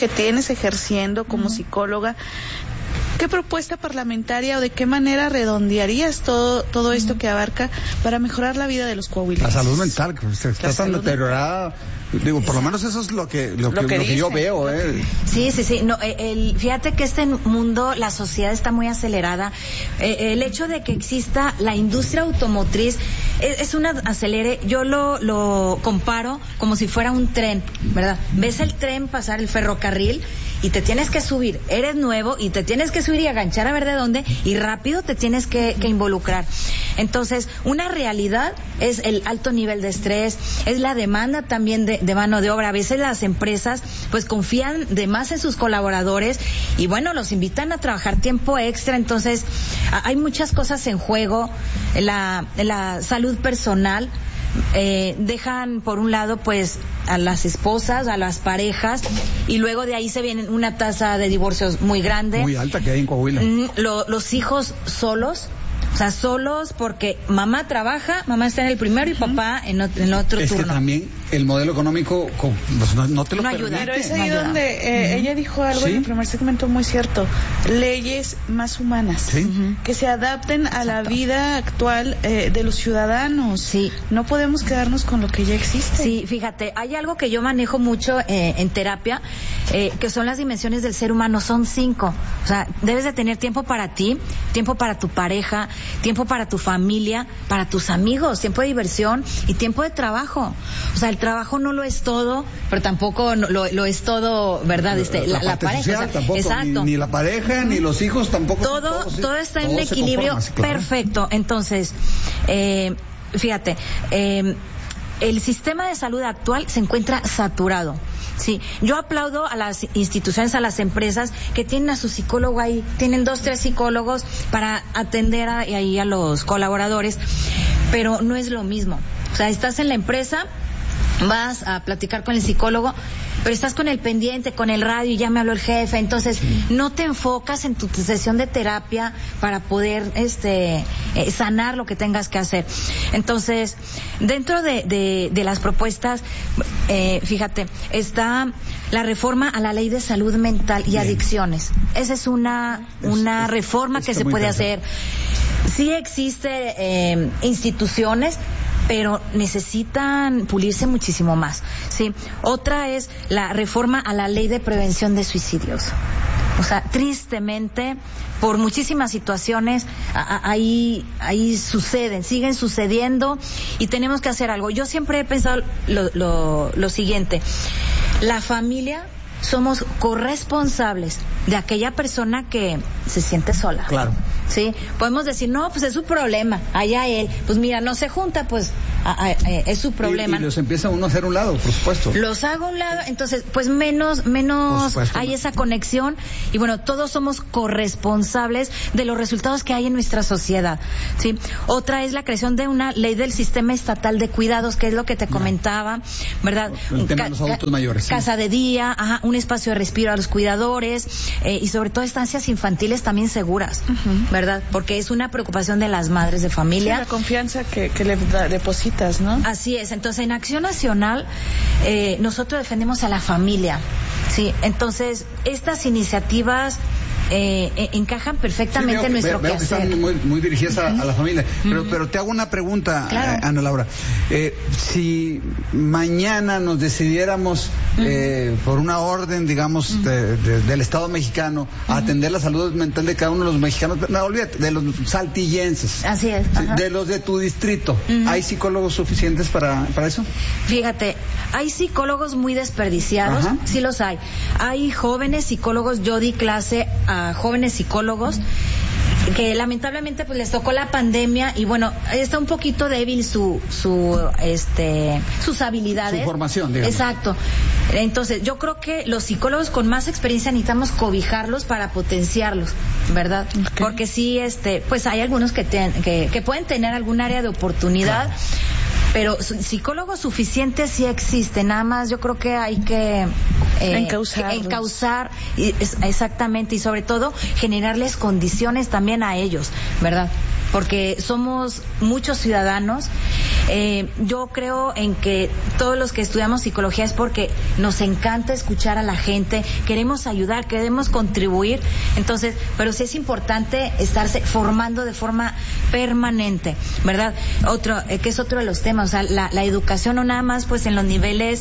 que tienes ejerciendo como psicóloga, ¿qué propuesta parlamentaria o de qué manera redondearías todo esto que abarca para mejorar la vida de los coahuilenses? La salud mental, que está tan deteriorada. Digo, por lo menos eso es lo que yo veo. Sí. No, fíjate que este mundo, la sociedad está muy acelerada. El hecho de que exista la industria automotriz es una acelere. Yo lo comparo como si fuera un tren, ¿verdad? Ves el tren pasar el ferrocarril y te tienes que subir. Eres nuevo y te tienes que subir y aganchar a ver de dónde, y rápido te tienes que involucrar. Entonces, una realidad es el alto nivel de estrés, es la demanda también de mano de obra. A veces las empresas pues confían de más en sus colaboradores y bueno, los invitan a trabajar tiempo extra. Entonces, hay muchas cosas en juego. La salud personal, dejan por un lado pues a las esposas, a las parejas, y luego de ahí se viene una tasa de divorcios muy grande, muy alta que hay en Coahuila. Los hijos solos, o sea, solos porque mamá trabaja, mamá está en el primero y papá en otro turno. Que también el modelo económico pues no te lo permite. Pero es ahí donde ella dijo algo en el primer segmento muy cierto: leyes más humanas, que se adapten a la vida actual de los ciudadanos. Sí. No podemos quedarnos con lo que ya existe. Sí, fíjate, hay algo que yo manejo mucho en terapia, que son las dimensiones del ser humano. Son 5. O sea, debes de tener tiempo para ti, tiempo para tu pareja, tiempo para tu familia, para tus amigos, tiempo de diversión y tiempo de trabajo. O sea, el trabajo no lo es todo, pero tampoco lo es todo, ¿verdad? La pareja. Social, tampoco, exacto. Ni la pareja, ni los hijos tampoco. Todo está en equilibrio perfecto. Entonces, fíjate, el sistema de salud actual se encuentra saturado. Sí, yo aplaudo a las instituciones, a las empresas que tienen a su psicólogo ahí, tienen 2, 3 psicólogos para atender ahí a los colaboradores, pero no es lo mismo. O sea, estás en la empresa, vas a platicar con el psicólogo, pero estás con el pendiente, con el radio, y ya me habló el jefe. Entonces no te enfocas en tu sesión de terapia para poder sanar lo que tengas que hacer. Entonces, dentro de las propuestas, fíjate, está la reforma a la ley de salud mental y adicciones. Esa es una reforma que se puede hacer. Sí existe instituciones, pero necesitan pulirse muchísimo más, ¿sí? Otra es la reforma a la ley de prevención de suicidios. O sea, tristemente, por muchísimas situaciones, ahí siguen sucediendo, y tenemos que hacer algo. Yo siempre he pensado lo siguiente: la familia somos corresponsables de aquella persona que se siente sola. Claro. Sí, podemos decir, no, pues es su problema, allá él, pues mira, no se junta, pues es su problema. Y los empieza uno a hacer a un lado, por supuesto. Los hago a un lado, entonces pues menos hay esa conexión, y bueno, todos somos corresponsables de los resultados que hay en nuestra sociedad, ¿sí? Otra es la creación de una ley del sistema estatal de cuidados, que es lo que te comentaba, ¿verdad? El tema de los adultos mayores. Casa de día, un espacio de respiro a los cuidadores, y sobre todo estancias infantiles también seguras, ¿verdad? Porque es una preocupación de las madres de familia. Sí, la confianza que le depositas, ¿no? Así es. Entonces, en Acción Nacional, nosotros defendemos a la familia, ¿sí? Entonces, estas iniciativas encajan perfectamente en nuestro quehacer. Están muy dirigidas a la familia. Pero te hago una pregunta, claro. Ana Laura. Si mañana nos decidiéramos, por una orden, digamos, del Estado mexicano, a atender la salud mental de cada uno de los mexicanos, no, olvídate, de los saltillenses. Así es. De los de tu distrito, ¿hay psicólogos suficientes para eso? Fíjate, hay psicólogos muy desperdiciados, sí los hay. Hay jóvenes psicólogos, yo di clase a jóvenes psicólogos que lamentablemente pues les tocó la pandemia, y bueno, está un poquito débil sus habilidades, su formación, digamos. Exacto. Entonces yo creo que los psicólogos con más experiencia necesitamos cobijarlos para potenciarlos, ¿verdad? Okay. Porque sí, pues hay algunos que pueden tener algún área de oportunidad, claro. Pero psicólogos suficientes sí existen, nada más yo creo que hay que encauzar, exactamente, y sobre todo generarles condiciones también a ellos, ¿verdad? porque somos muchos ciudadanos. Yo creo en que todos los que estudiamos psicología es porque nos encanta escuchar a la gente, queremos ayudar, queremos contribuir. Entonces, pero sí es importante estarse formando de forma permanente, ¿verdad? Que es otro de los temas, o sea, la educación no nada más pues en los niveles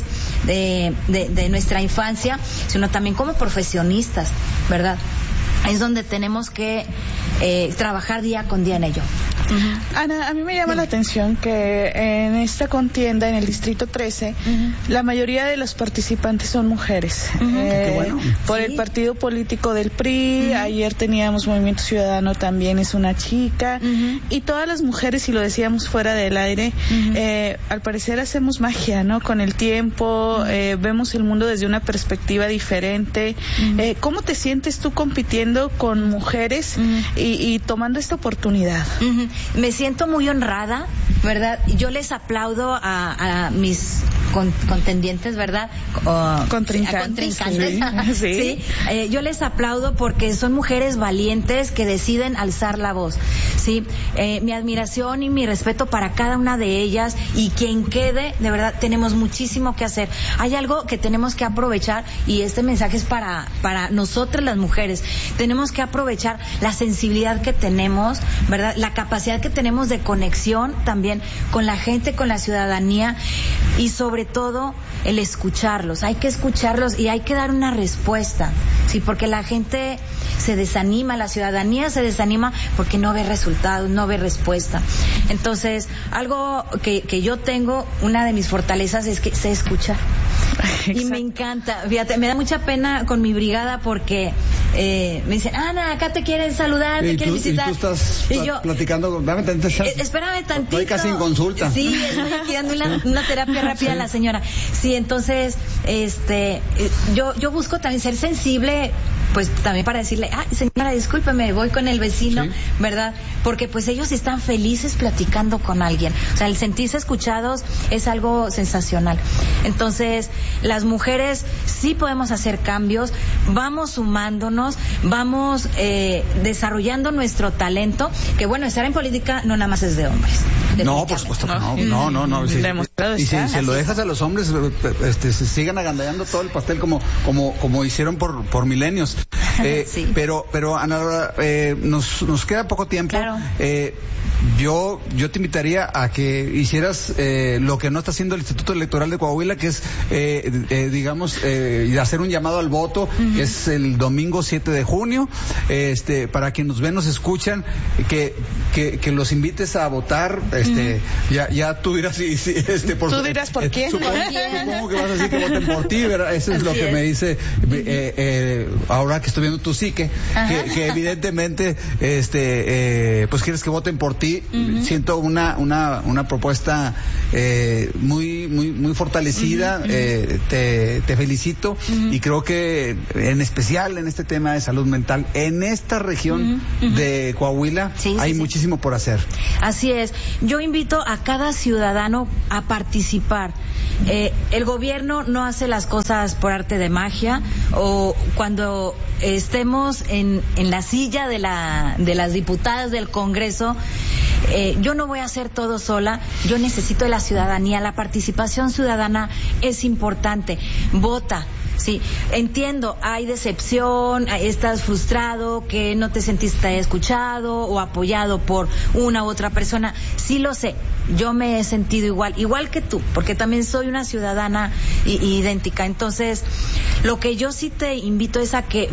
de nuestra infancia, sino también como profesionistas, ¿verdad? Es donde tenemos que trabajar día con día en ello. Ana, a mí me llama la atención que en esta contienda, en el Distrito 13, la mayoría de los participantes son mujeres. Bueno. Por el partido político del PRI, ayer teníamos Movimiento Ciudadano, también es una chica, y todas las mujeres, y lo decíamos fuera del aire, al parecer hacemos magia, ¿no? Con el tiempo, vemos el mundo desde una perspectiva diferente. ¿Cómo te sientes tú compitiendo con mujeres y tomando esta oportunidad? Me siento muy honrada, ¿verdad? Yo les aplaudo a mis contendientes, ¿verdad? Contrincantes. Sí. Yo les aplaudo porque son mujeres valientes que deciden alzar la voz. Sí, mi admiración y mi respeto para cada una de ellas, y quien quede, de verdad, tenemos muchísimo que hacer. Hay algo que tenemos que aprovechar, y este mensaje es para nosotras las mujeres. Tenemos que aprovechar la sensibilidad que tenemos, ¿verdad? La capacidad que tenemos de conexión también con la gente, con la ciudadanía, y sobre todo el escucharlos. Hay que escucharlos y hay que dar una respuesta, sí, porque la gente se desanima, la ciudadanía se desanima porque no ve resultados, no ve respuesta. Entonces, algo que yo tengo, una de mis fortalezas es que sé escuchar. Exacto. Y me encanta, fíjate, me da mucha pena con mi brigada porque me dicen, Ana, acá te quieren saludar, te quieren visitar. Y tú estás platicando, dame tantito. Espérame tantito. Estoy casi en consulta. Sí, estoy aquí dando una terapia rápida a la señora. Sí, entonces, yo busco también ser sensible, pues también para decirle, señora, discúlpeme, voy con el vecino, ¿verdad? Porque pues ellos están felices platicando con alguien. O sea, el sentirse escuchados es algo sensacional. Entonces, las mujeres sí podemos hacer cambios, vamos sumándonos, vamos desarrollando nuestro talento, que bueno, estar en política no nada más es de hombres. No, por supuesto que no. Sí. Y si se lo dejas a los hombres, se sigan agandallando todo el pastel como hicieron por milenios. Sí. Pero Ana Laura, nos queda poco tiempo. Claro. Yo te invitaría a que hicieras lo que no está haciendo el Instituto Electoral de Coahuila, que es, hacer un llamado al voto, que es el domingo 7 de junio, para quienes nos ven, nos escuchan, que los invites a votar. Ya tú dirás tú dirás por quién. Supongo que vas a decir que voten por ti, ¿verdad? Eso es lo que me dice ahora que estoy viendo tu psique, que evidentemente pues quieres que voten por ti. Siento una propuesta muy fortalecida. Te felicito, y creo que en especial en este tema de salud mental en esta región de Coahuila hay muchísimo por hacer. Así es. Yo invito a cada ciudadano a participar. El gobierno no hace las cosas por arte de magia, o cuando estemos en la silla de las diputadas del Congreso, yo no voy a hacer todo sola. Yo necesito de la ciudadanía. La participación ciudadana es importante. Vota. Sí, entiendo, hay decepción, estás frustrado, que no te sentiste escuchado o apoyado por una u otra persona. Sí lo sé, yo me he sentido igual que tú, porque también soy una ciudadana idéntica. Entonces, lo que yo sí te invito es a que